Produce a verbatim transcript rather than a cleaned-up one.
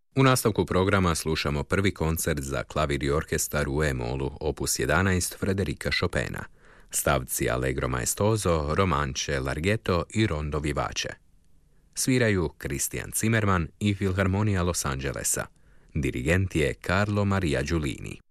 U nastavku programa slušamo prvi koncert za klavir i orkestar u E-molu, opus jedanaest Frederika Chopina, stavci Allegro maestoso, romanče, larghetto i rondo vivace. Sviraju Christian Zimmerman i Filharmonija Los Angelesa. Dirigent je Carlo Maria Giulini.